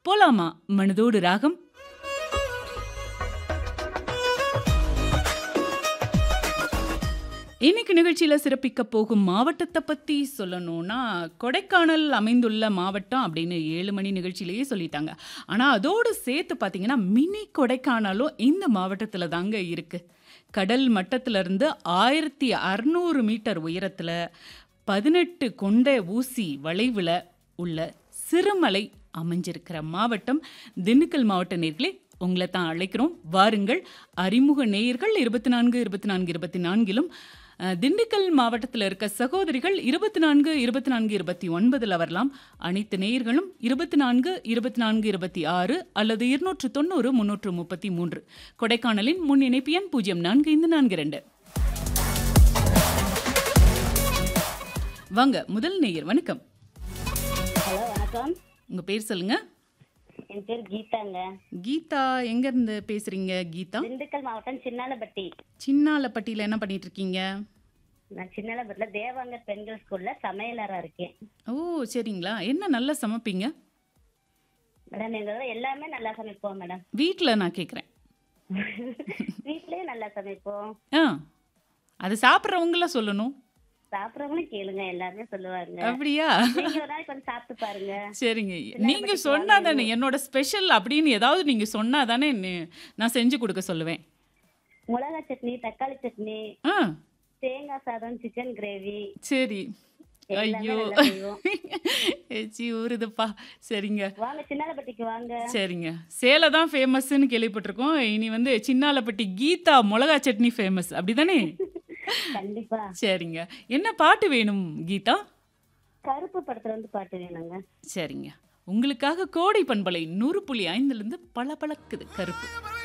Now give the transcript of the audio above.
போலாமா மனதோடு ராகம்? இன்னைக்கு நிகழ்ச்சியில சிறப்பிக்க போகும் மாவட்டத்தை பத்தி சொல்லணும்னா, கொடைக்கானல் அமைந்துள்ள மாவட்டம் அப்படின்னு 7 மணி நிகழ்ச்சியிலேயே சொல்லிட்டாங்க. ஆனா அதோடு சேர்த்து பார்த்தீங்கன்னா, மினி கொடைக்கானலும் இந்த மாவட்டத்துல தாங்க இருக்கு. கடல் மட்டத்திலிருந்து 1600 மீட்டர் உயரத்துல 18 கொண்ட ஊசி வளைவுல உள்ள சிறுமலை அமைஞ்சிருக்கிற மாவட்டம் திண்டுக்கல் மாவட்ட நேயர்களே. உங்களை தான் அழைக்கிறோம். வாருங்கள். அறிமுக நேயர்கள் 24 24 24லும் திண்டுக்கல் மாவட்டத்தில் இருக்க சகோதரிகள் 24 24 29ல் வரலாம். அனைத்து நேயர்களும் 24 24 26 அல்லது 290 333. கொடைக்கானலின் முன் இணைப்பு எண் 045442. வாங்க, முதல் நேயர். வணக்கம். ஹலோ, வணக்கம். உங்க பேர் சொல்லுங்க. என் பேர் கீதாங்க. கீதா, எங்க இருந்து பேசுறீங்க கீதா? திண்டுக்கல் மாவட்டம் சின்னாலப்பட்டி. சின்னாலப்பட்டியில என்ன பண்ணிட்டு இருக்கீங்க? நான் சின்னாலப்பட்டில தேவாங்கர் பெண்கள் ஸ்கூல்ல சமையலரா இருக்கேன். ஓ, சரிங்களா. என்ன நல்லா சமைப்பீங்க? மேடம், எங்க எல்லாமே நல்லா சமைப்போம் மேடம். வீட்ல நான் கேக்குறேன். வீட்லயே நல்லா சமைப்போம். அது சாப்பிட்றவங்கள சொல்லணும். சாப்பிட்றவங்களும் கேளுங்க, எல்லாருமே சொல்லுவாங்க. அப்படியா? நீங்க ஒரு நாளைக்கு வந்து சாப்பிட்டு பாருங்க. சரிங்க. நீங்க சொன்னாதானே என்னோட ஸ்பெஷல் அப்படின்னு ஏதாவது நீங்க சொன்னாதானே நான் செஞ்சு கொடுக்க சொல்லுவேன். மிளகா சட்னி, தக்காளி சட்னி, ஆ, தேங்காய் சாதம், சிக்கன் கிரேவி. சரி. எல்லாமே ஐயோ, நல்லா செய்வோம். எச்சி ஊறுதுப்பா. சரிங்க வாங்க, சின்னாலப்பட்டிக்கு வாங்க. சரிங்க. சேலை தான் ஃபேமஸ்ன்னு கேள்விப்பட்டிருக்கோம். இனி வந்து சின்னாலப்பட்டி கீதா மிளகா சட்னி ஃபேமஸ், அப்படிதானே? கண்டிப்பா. சரிங்க. என்ன பாட்டு வேணும் கீதா? கருப்பு படத்துல வந்து பாட்டு வேணுங்க. சரிங்க. உங்களுக்காக கோடை பண்பலை 100.5 பளபளக்குது கருப்பு.